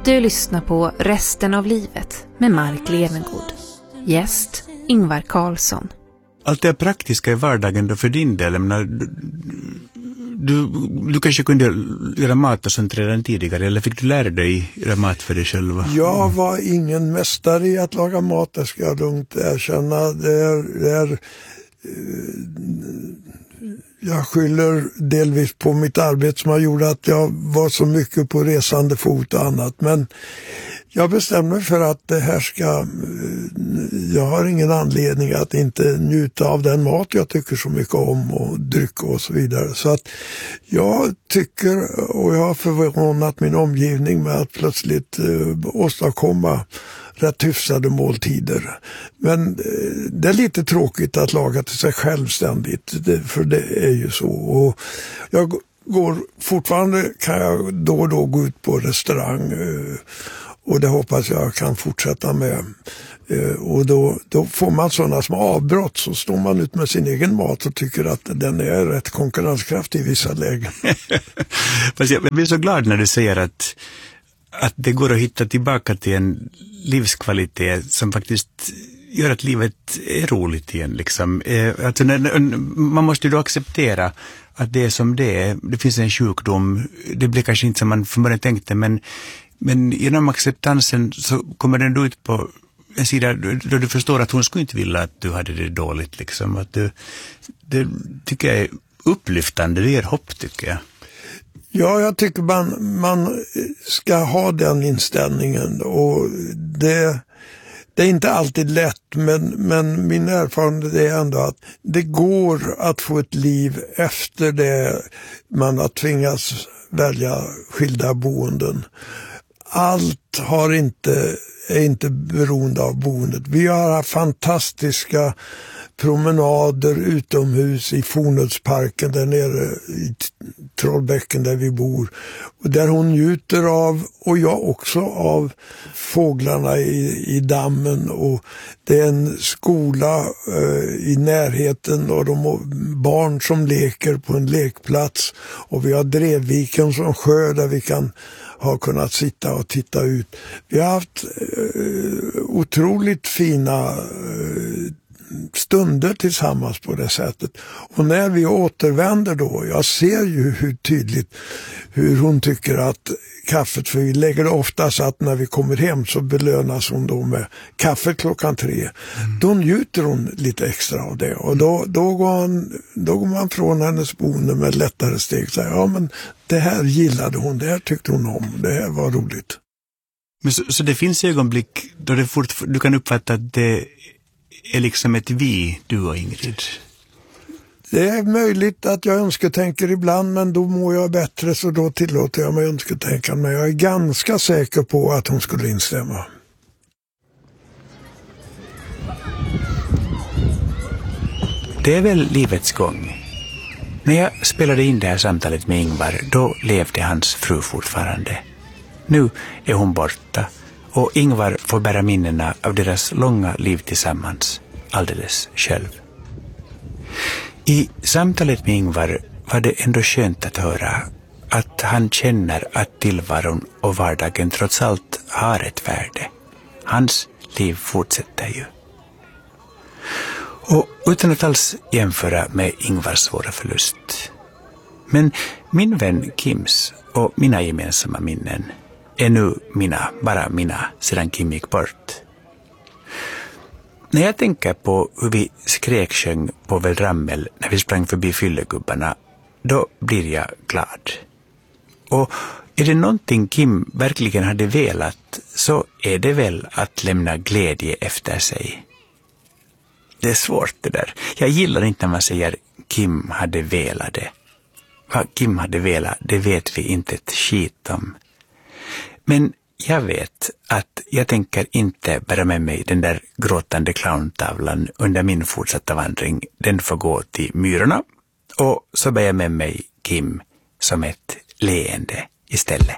Du lyssnar på Resten av livet med Mark Levengood. Gäst Ingvar Carlsson. Allt det praktiska i vardagen då för din del, du kanske kunde göra mat och sånt redan tidigare, eller fick du lära dig göra mat för dig själv? Jag var ingen mästare i att laga mat, det ska jag lugnt erkänna. Jag skyller delvis på mitt arbete som har gjort att jag var så mycket på resande fot och annat. Men jag bestämde mig för att det här jag har ingen anledning att inte njuta av den mat jag tycker så mycket om och dryck och så vidare. Så att jag tycker, och jag har förvånat min omgivning med att plötsligt åstadkomma rätt hyfsade måltider. Men det är lite tråkigt att laga till sig självständigt, för det är ju så. Och jag kan jag då och då gå ut på restaurang, och det hoppas jag kan fortsätta med. Och då får man sådana som avbrott, så står man ut med sin egen mat och tycker att den är rätt konkurrenskraftig i vissa lägen. Fast jag blir så glad när du säger att det går att hitta tillbaka till en livskvalitet som faktiskt gör att livet är roligt igen. Liksom. Alltså, man måste ju då acceptera att det är som det är. Det finns en sjukdom. Det blir kanske inte som man från början tänkte, men genom acceptansen så kommer den då ut på en sida då du förstår att hon skulle inte vilja att du hade det dåligt. Liksom. Att det tycker jag är upplyftande. Det ger hopp, tycker jag. Ja, jag tycker man ska ha den inställningen, och det är inte alltid lätt, men min erfarenhet är ändå att det går att få ett liv efter det man har tvingats välja skilda boenden. Allt är inte beroende av boendet. Vi har haft fantastiska promenader utomhus i Fornödsparken där nere i Trollbäcken där vi bor, och där hon njuter av, och jag också, av fåglarna i dammen, och det är en skola i närheten och de barn som leker på en lekplats, och vi har Drevviken som sjö där vi har kunnat sitta och titta ut. Vi har haft otroligt fina stunder tillsammans på det sättet. Och när vi återvänder då, jag ser ju hur tydligt hur hon tycker att kaffet, för vi lägger det ofta så att när vi kommer hem så belönas hon då med kaffe 3:00. Då njuter hon lite extra av det, och då går man från hennes boende med lättare steg. Så ja, men det här gillade hon, det här tyckte hon om, det här var roligt. Men så det finns ögonblick då du kan uppfatta att det är liksom ett vi, du och Ingrid? Det är möjligt att jag önsketänker ibland, men då mår jag bättre, så då tillåter jag mig önsketänka. Men jag är ganska säker på att hon skulle instämma. Det är väl livets gång. När jag spelade in det här samtalet med Ingvar, då levde hans fru fortfarande. Nu är hon borta, och Ingvar får bära minnena av deras långa liv tillsammans, alldeles själv. I samtalet med Ingvar var det ändå skönt att höra att han känner att tillvaron och vardagen trots allt har ett värde. Hans liv fortsätter ju. Och utan att alls jämföra med Ingvars svåra förlust. Men min vän Kims och mina gemensamma minnen är nu bara mina sedan Kim gick bort. När jag tänker på hur vi skräksjöng på Veldrammel när vi sprang förbi fyllegubbarna, då blir jag glad. Och är det någonting Kim verkligen hade velat, så är det väl att lämna glädje efter sig. Det är svårt det där. Jag gillar inte när man säger Kim hade velat det. Vad Kim hade velat, det vet vi inte ett skit om. Men jag vet att jag tänker inte bära med mig den där gråtande clowntavlan under min fortsatta vandring. Den får gå till myrorna, och så bär jag med mig Kim som ett leende istället.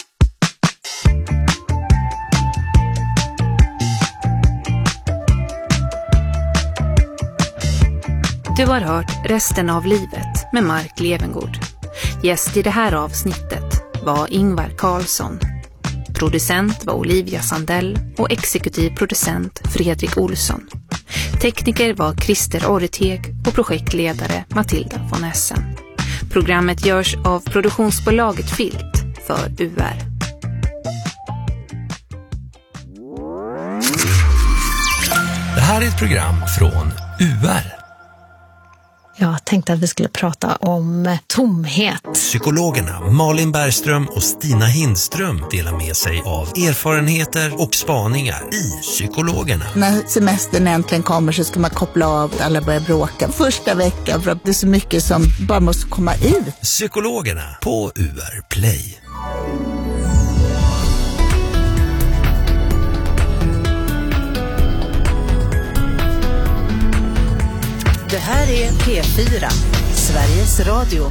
Du har hört Resten av livet med Mark Levengood. Gäst i det här avsnittet var Ingvar Carlsson. Producent var Olivia Sandell och exekutiv producent Fredrik Olsson. Tekniker var Christer Orreteg och projektledare Matilda von Essen. Programmet görs av produktionsbolaget Filt för UR. Det här är ett program från UR. Jag tänkte att vi skulle prata om tomhet. Psykologerna Malin Bergström och Stina Hindström delar med sig av erfarenheter och spaningar i Psykologerna. När semestern äntligen kommer så ska man koppla av, alla börjar bråka första veckan för att det är så mycket som bara måste komma ut. Psykologerna på UR Play. Det här är P4, Sveriges Radio.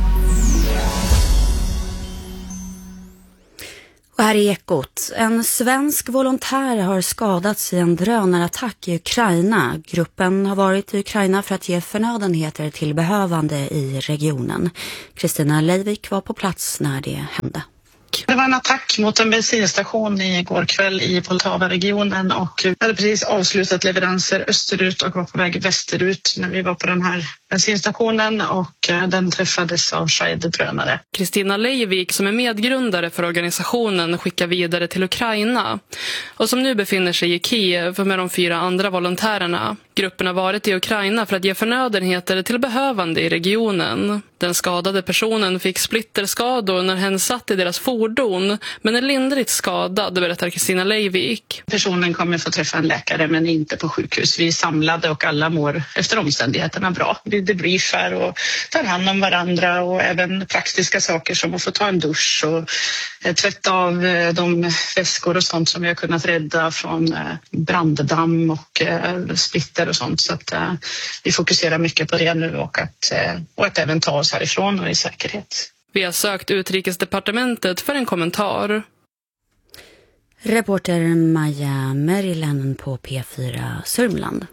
Och här är Ekot. En svensk volontär har skadats i en drönarattack i Ukraina. Gruppen har varit i Ukraina för att ge förnödenheter till behövande i regionen. Kristina Leivik var på plats när det hände. Det var en attack mot en bensinstation igår kväll i Poltava-regionen och vi hade precis avslutat leveranser österut och var på väg västerut när vi var på den här bensinstationen och den träffades av Shahed-drönare. Kristina Leivik som är medgrundare för organisationen skickar vidare till Ukraina och som nu befinner sig i Kiev med de 4 andra volontärerna. Gruppen har varit i Ukraina för att ge förnödenheter till behövande i regionen. Den skadade personen fick splitterskador när hen satt i deras fordon men är lindrigt skadad, berättar Kristina Leivik. Personen kommer få träffa en läkare men inte på sjukhus. Vi är samlade och alla mår efter omständigheterna bra. Vi debriefar och tar hand om varandra och även praktiska saker som att få ta en dusch och tvätta av de väskor och sånt som vi har kunnat rädda från branddamm och splitter och sånt. Så att vi fokuserar mycket på det nu och att även ta oss härifrån och i säkerhet. Vi har sökt Utrikesdepartementet för en kommentar. Reporter Maja Merilänen på P4 Sörmland.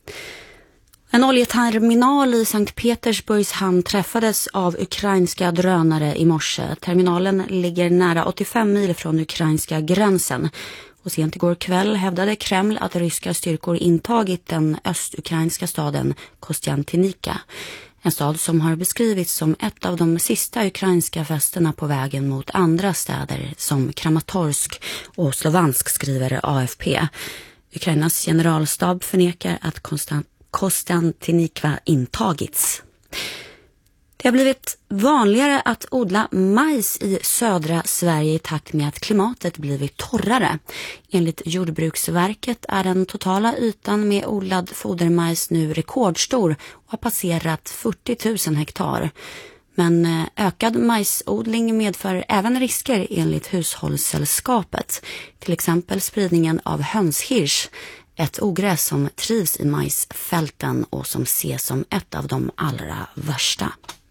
En oljeterminal i Sankt Petersburgs hamn träffades av ukrainska drönare i morse. Terminalen ligger nära 85 mil från ukrainska gränsen. Och sent igår kväll hävdade Kreml att ryska styrkor intagit den östukrainska staden Kostiantinika. En stad som har beskrivits som ett av de sista ukrainska fästena på vägen mot andra städer som Kramatorsk och Slovansk, skriver AFP. Ukrainas generalstab förnekar att Kostiantinika intagits. Det har blivit vanligare att odla majs i södra Sverige i takt med att klimatet blivit torrare. Enligt Jordbruksverket är den totala ytan med odlad fodermajs nu rekordstor och har passerat 40 000 hektar. Men ökad majsodling medför även risker enligt Hushållssällskapet. Till exempel spridningen av hönshirs, ett ogräs som trivs i majsfälten och som ses som ett av de allra värsta.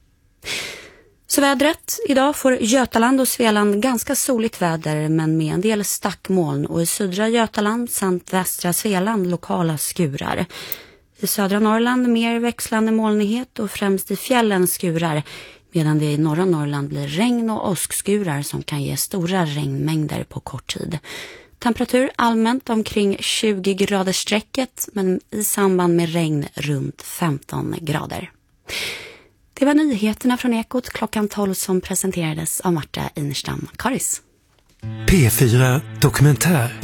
Så vädret. Idag får Götaland och Svealand ganska soligt väder men med en del stackmoln och i södra Götaland samt västra Svealand lokala skurar. I södra Norrland mer växlande molnighet och främst i fjällen skurar medan det i norra Norrland blir regn och åskskurar som kan ge stora regnmängder på kort tid. Temperatur allmänt omkring 20 grader strecket men i samband med regn runt 15 grader. Det var nyheterna från Ekot klockan 12 som presenterades av Marta Inerstam Karis. P4 Dokumentär.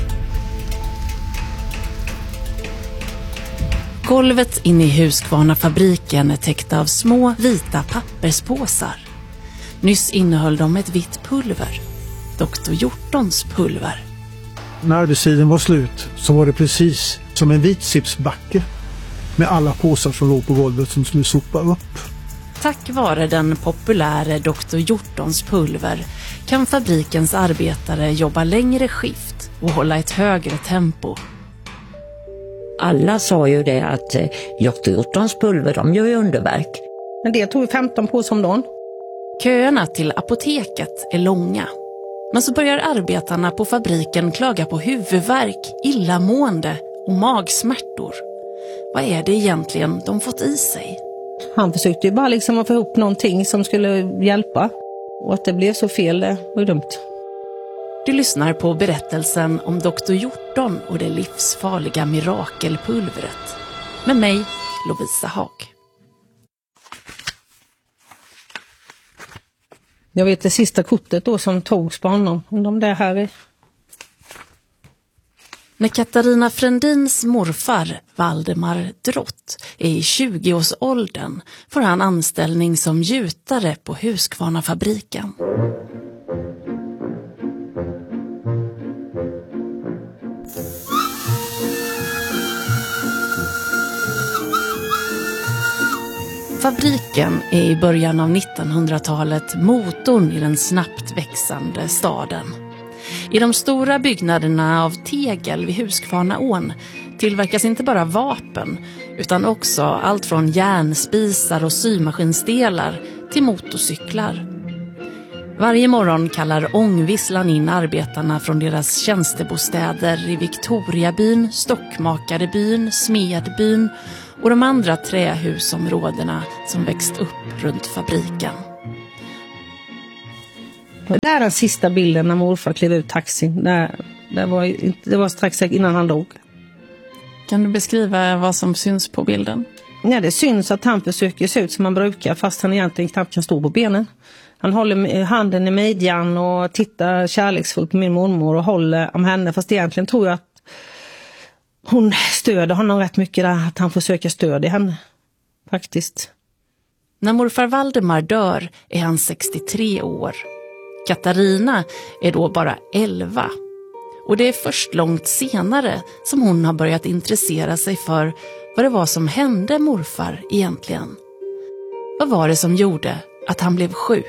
Golvet inne i Husqvarna-fabriken är täckt av små vita papperspåsar. Nyss innehöll de ett vitt pulver. Dr. Hjortons pulver. När arbetstiden var slut så var det precis som en vit chipsbacke med alla påsar som låg på golvet som skulle sopa upp. Tack vare den populära Dr. Hjortons pulver kan fabrikens arbetare jobba längre skift och hålla ett högre tempo. Alla sa ju det att Dr. Hjortons pulver, de gör ju underverk. Men det tog 15 på som dagen. Köerna till apoteket är långa. Men så börjar arbetarna på fabriken klaga på huvudvärk, illamående och magsmärtor. Vad är det egentligen de fått i sig? Han försökte ju bara liksom att få ihop någonting som skulle hjälpa. Och att det blev så fel, det var dumt. Du lyssnar på berättelsen om Dr. Hjorton och det livsfarliga mirakelpulvret. Med mig, Lovisa Haag. Jag vet det sista kortet då som togs på honom. Om de där här är. När Katarina Frändins morfar, Valdemar Drott, är i 20-årsåldern får han anställning som gjutare på Husqvarna-fabriken. Fabriken är i början av 1900-talet motorn i den snabbt växande staden. I de stora byggnaderna av tegel vid Husqvarnaån tillverkas inte bara vapen utan också allt från järnspisar och symaskinsdelar till motorcyklar. Varje morgon kallar ångvisslan in arbetarna från deras tjänstebostäder i Victoriabyn, Stockmakarebyn, Smedbyn och de andra trähusområdena som växt upp runt fabriken. Det är den sista bilden när morfar klev ut taxin. Det var strax innan han dog. Kan du beskriva vad som syns på bilden? Ja, det syns att han försöker se ut som han brukar fast han egentligen knappt kan stå på benen. Han håller handen i midjan och tittar kärleksfullt på min mormor och håller om henne. Fast egentligen tror jag att hon stöder honom rätt mycket där. Att han försöker stödja henne. Faktiskt. När morfar Valdemar dör är han 63 år. Katarina är då bara 11. Och det är först långt senare som hon har börjat intressera sig för vad det var som hände morfar egentligen. Vad var det som gjorde att han blev sjuk?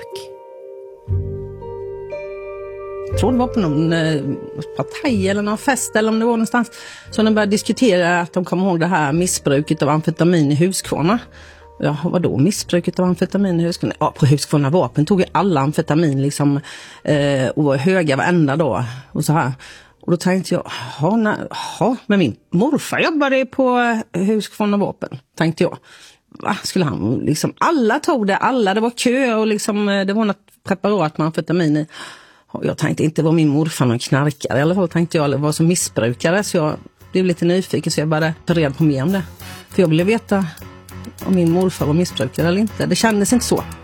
Jag tror det var på någon partaj eller någon fest eller om det var någonstans. Så de började diskutera att de kom ihåg det här missbruket av amfetamin i Husqvarna. Ja, vadå missbruket av amfetamin i Husqvarna? Ja, på Husqvarna vapen tog ju alla amfetamin liksom och var höga varenda dag och så här. Och då tänkte jag, men min morfar jobbade på Husqvarna vapen, tänkte jag. Va, skulle han liksom, alla tog det, det var kö och liksom, det var något preparat med amfetamin i. Och jag tänkte inte var min morfar någon knarkare, eller vad tänkte jag, eller var som missbrukare, så jag blev lite nyfiken så jag började ta reda på mer om det. För jag ville veta om min morfar var missbrukare eller inte. Det kändes inte så.